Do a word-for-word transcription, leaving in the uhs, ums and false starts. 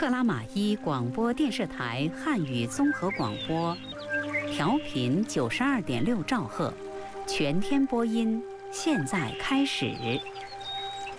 克拉玛依广播电视台汉语综合广播，调频九十二点六兆赫，全天播音，现在开始。